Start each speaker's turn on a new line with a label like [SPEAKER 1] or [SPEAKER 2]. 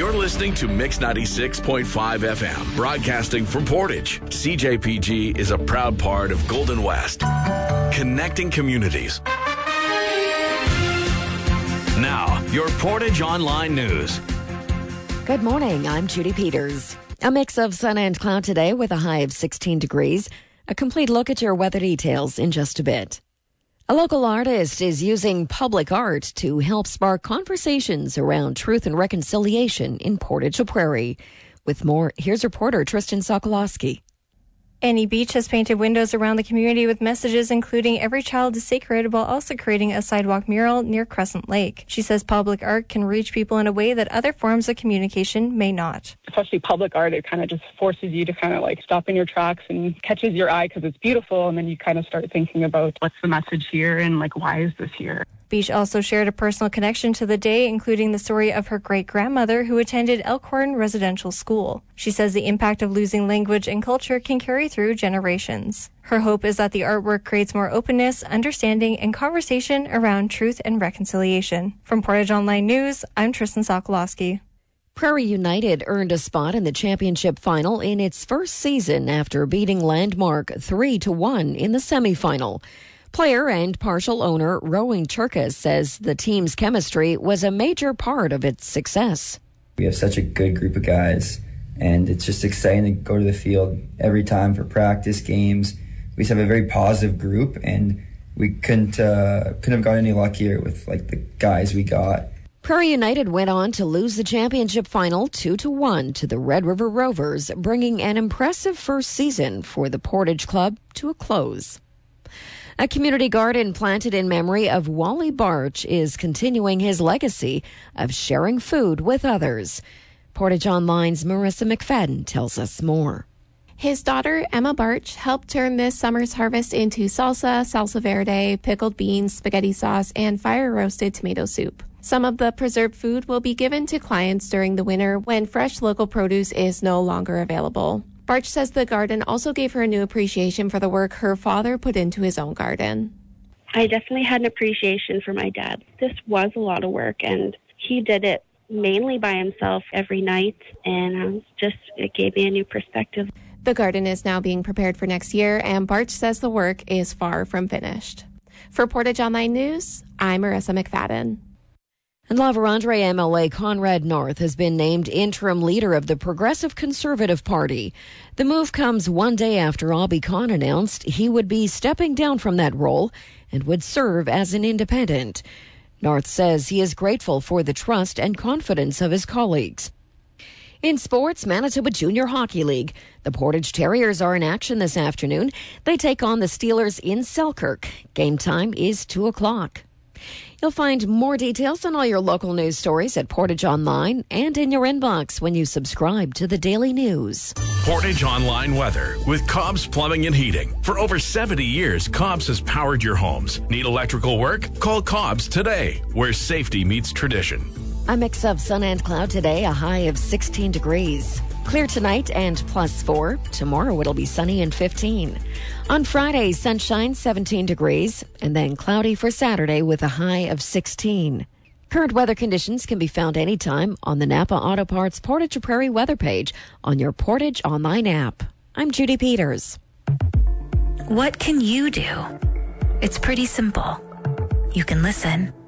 [SPEAKER 1] You're listening to Mix 96.5 FM, broadcasting from Portage. CJPG is a proud part of Golden West, connecting communities. Now, your Portage Online News.
[SPEAKER 2] Good morning, I'm Judy Peters. A mix of sun and cloud today with a high of 16 degrees. A complete look at your weather details in just a bit. A local artist is using public art to help spark conversations around truth and reconciliation in Portage Prairie. With more, here's reporter Tristan Sokolowski.
[SPEAKER 3] Annie Beach has painted windows around the community with messages including every child is sacred, while also creating a sidewalk mural near Crescent Lake. She says public art can reach people in a way that other forms of communication may not.
[SPEAKER 4] Especially public art, it kind of just forces you to kind of like stop in your tracks and catches your eye because it's beautiful, and then you kind of start thinking about what's the message here and like why is this here.
[SPEAKER 3] Beach also shared a personal connection to the day, including the story of her great-grandmother who attended Elkhorn Residential School. She says the impact of losing language and culture can carry through generations. Her hope is that the artwork creates more openness, understanding, and conversation around truth and reconciliation. From Portage Online News, I'm Tristan Sokolowski.
[SPEAKER 2] Prairie United earned a spot in the championship final in its first season after beating Landmark 3-1 in the semifinal. Player and partial owner Rowan Cherkas says the team's chemistry was a major part of its success.
[SPEAKER 5] We have such a good group of guys, and it's just exciting to go to the field every time for practice, games. We just have a very positive group, and we couldn't have got any luckier with like the guys we got.
[SPEAKER 2] Prairie United went on to lose the championship final 2-1 to the Red River Rovers, bringing an impressive first season for the Portage Club to a close. A community garden planted in memory of Wally Barch is continuing his legacy of sharing food with others. Portage Online's Marissa McFadden tells us more.
[SPEAKER 6] His daughter, Emma Barch, helped turn this summer's harvest into salsa verde, pickled beans, spaghetti sauce, and fire-roasted tomato soup. Some of the preserved food will be given to clients during the winter when fresh local produce is no longer available. Barch says the garden also gave her a new appreciation for the work her father put into his own garden.
[SPEAKER 7] I definitely had an appreciation for my dad. This was a lot of work, and he did it mainly by himself every night, and it gave me a new perspective.
[SPEAKER 6] The garden is now being prepared for next year, and Barch says the work is far from finished. For Portage Online News, I'm Marissa McFadden.
[SPEAKER 2] And La Vérendrye MLA Conrad North has been named interim leader of the Progressive Conservative Party. The move comes one day after Abhi Khan announced he would be stepping down from that role and would serve as an independent. North says he is grateful for the trust and confidence of his colleagues. In sports, Manitoba Junior Hockey League. The Portage Terriers are in action this afternoon. They take on the Steelers in Selkirk. Game time is 2 o'clock. You'll find more details on all your local news stories at Portage Online and in your inbox when you subscribe to the Daily News.
[SPEAKER 1] Portage Online weather with Cobb's Plumbing and Heating. For over 70 years, Cobb's has powered your homes. Need electrical work? Call Cobb's today, where safety meets tradition.
[SPEAKER 2] A mix of sun and cloud today, a high of 16 degrees. Clear tonight and +4. Tomorrow it'll be sunny and 15. On Friday, sunshine, 17 degrees, and then cloudy for Saturday with a high of 16. Current weather conditions can be found anytime on the Napa Auto Parts Portage Prairie weather page on your Portage Online app. I'm Judy Peters.
[SPEAKER 8] What can you do? It's pretty simple. You can listen.